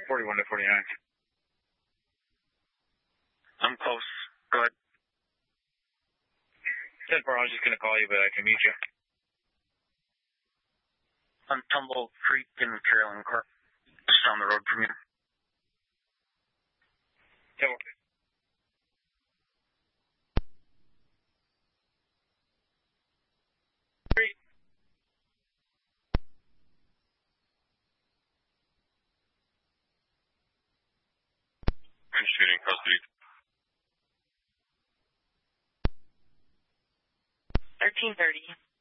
41 to 49. I'm close. Go ahead. 10-4, I was just going to call you, but I can meet you. On Tumble Creek in Carolyn Court. Just down the road from you. 10-4. Shooting custody. 1330.